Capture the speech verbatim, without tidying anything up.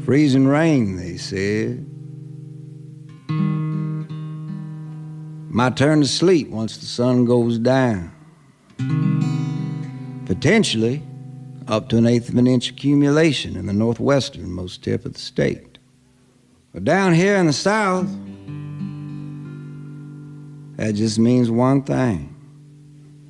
Freezing rain, they said. My turn to sleep once the sun goes down. Potentially up to an eighth of an inch accumulation in the northwesternmost tip of the state. But down here in the south, that just means one thing.